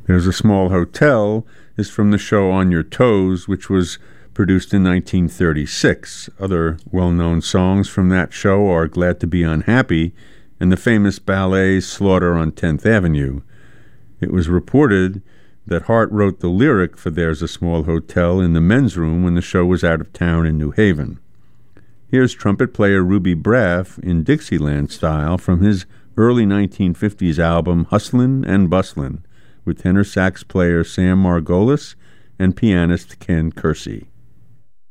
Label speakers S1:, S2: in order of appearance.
S1: There's a Small Hotel is from the show On Your Toes, which was produced in 1936. Other well-known songs from that show are Glad to Be Unhappy and the famous ballet Slaughter on 10th Avenue. It was reported that Hart wrote the lyric for There's a Small Hotel in the men's room when the show was out of town in New Haven. Here's trumpet player Ruby Braff in Dixieland style from his early 1950s album Hustlin' and Bustlin', with tenor sax player Sam Margolis and pianist Ken Kersey.